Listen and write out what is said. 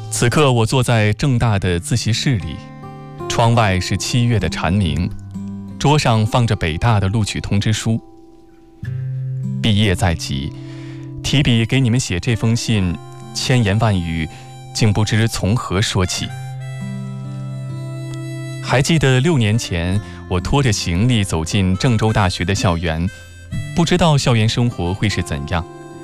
此刻我坐在正大的自习室里，窗外是7月的蝉鸣，桌上放着北大的录取通知书。毕业在即，提笔给你们写这封信，千言万语，竟不知从何说起。还记得6年前，我拖着行李走进郑州大学的校园，不知道校园生活会是怎样。